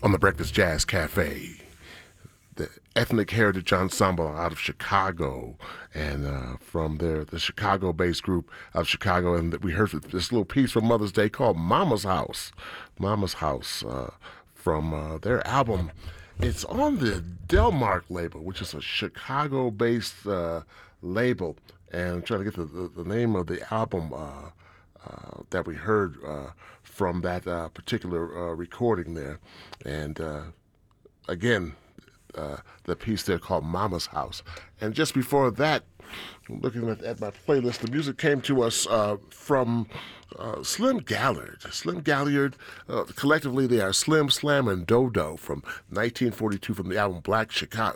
on the Breakfast Jazz Cafe. The Ethnic Heritage Ensemble out of Chicago, and from there, the Chicago-based group of Chicago, and we heard this little piece from Mother's Day called Mama's House. Mama's House, from their album. It's on the Delmark label, which is a Chicago-based label, and I'm trying to get the name of the album that we heard from that particular recording there. And again, the piece there called Mama's House. And just before that, looking at my playlist, the music came to us from Slim Gaillard. Slim Gaillard, collectively they are Slim, Slam, and Dodo from 1942 from the album Black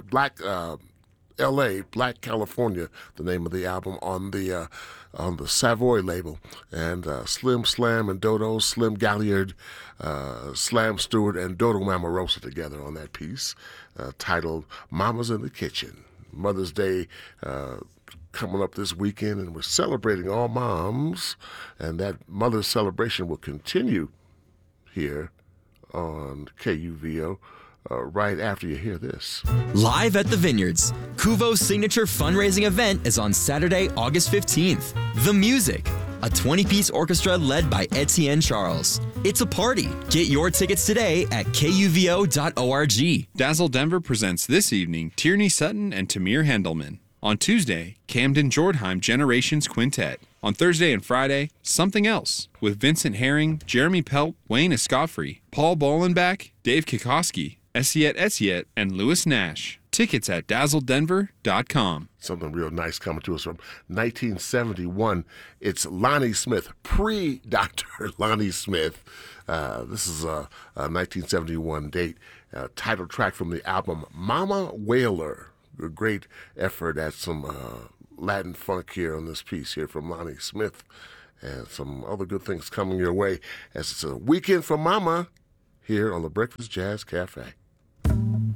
L.A., Black California, the name of the album on the Savoy label. And Slim, Slam, and Dodo, Slim Gaillard, Slam Stewart, and Dodo Mamarosa together on that piece titled Mama's in the Kitchen. Mother's Day coming up this weekend, and we're celebrating all moms, and that mother's celebration will continue here on KUVO. Right after you hear this. Live at the Vineyards, Kuvo's signature fundraising event is on Saturday, August 15th. The Music, a 20-piece orchestra led by Etienne Charles. It's a party. Get your tickets today at kuvo.org. Dazzle Denver presents this evening Tierney Sutton and Tamir Hendelman. On Tuesday, Camden Jordheim Generations Quintet. On Thursday and Friday, Something Else with Vincent Herring, Jeremy Pelt, Wayne Escoffrey, Paul Bolenbach, Dave Kikoski, Essiet, and Lewis Nash. Tickets at dazzledenver.com. Something real nice coming to us from 1971. It's Lonnie Smith, pre-Dr. Lonnie Smith. This is a 1971 date. Title track from the album Mama Whaler. A great effort at some Latin funk here on this piece here from Lonnie Smith. And some other good things coming your way as it's a weekend for Mama here on the Breakfast Jazz Cafe.